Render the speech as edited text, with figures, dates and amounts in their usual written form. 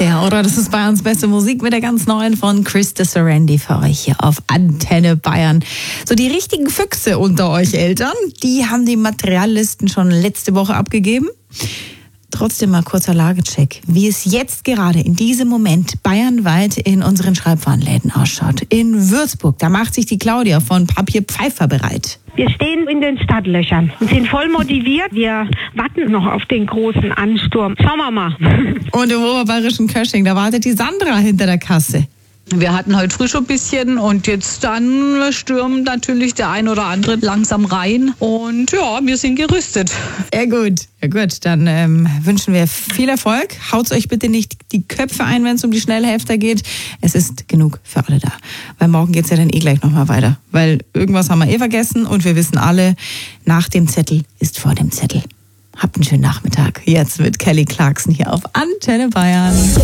Ja, oder? Das ist Bayerns beste Musik mit der ganz neuen von Krista Serendi für euch hier auf Antenne Bayern. So, die richtigen Füchse unter euch Eltern, die haben die Materiallisten schon letzte Woche abgegeben. Trotzdem mal kurzer Lagecheck, wie es jetzt gerade in diesem Moment bayernweit in unseren Schreibwarenläden ausschaut. In Würzburg, da macht sich die Claudia von Papier Pfeiffer bereit. Wir stehen in den Startlöchern und sind voll motiviert. Wir warten noch auf den großen Ansturm. Schauen wir mal. Und im oberbayerischen Kösching, da wartet die Sandra hinter der Kasse. Wir hatten heute früh schon ein bisschen und jetzt dann stürmt natürlich der ein oder andere langsam rein und ja, wir sind gerüstet. Ja gut, dann wünschen wir viel Erfolg. Haut euch bitte nicht die Köpfe ein, wenn es um die Schnellhefter geht. Es ist genug für alle da. Weil morgen geht's ja dann gleich nochmal weiter. Weil irgendwas haben wir vergessen und wir wissen alle, nach dem Zettel ist vor dem Zettel. Habt einen schönen Nachmittag. Jetzt mit Kelly Clarkson hier auf Antenne Bayern.